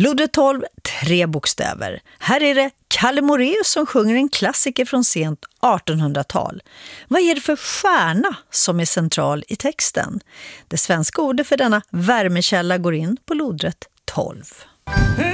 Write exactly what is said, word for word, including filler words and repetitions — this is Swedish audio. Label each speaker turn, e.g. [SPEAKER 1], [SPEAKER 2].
[SPEAKER 1] Lodrätt tolv, tre bokstäver. Här är det Kalle Moraeus som sjunger en klassiker från sent artonhundratal. Vad är det för stjärna som är central i texten? Det svenska ordet för denna värmekälla går in på lodrätt tolv.